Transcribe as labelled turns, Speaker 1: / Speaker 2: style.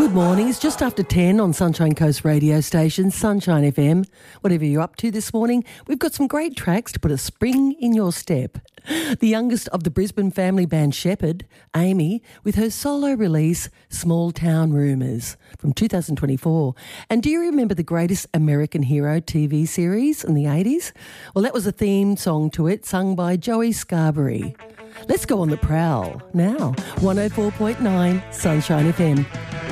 Speaker 1: Good morning. It's just after 10 on Sunshine Coast radio station, Sunshine FM. Whatever you're up to this morning, we've got some great tracks to put a spring in your step. The youngest of the Brisbane family band Shepherd, Amy, with her solo release, Small Town Rumours, from 2024. And do you remember the Greatest American Hero TV series in the 80s? Well, that was a theme song to it, sung by Joey Scarberry. Let's go on the prowl now. 104.9 Sunshine FM.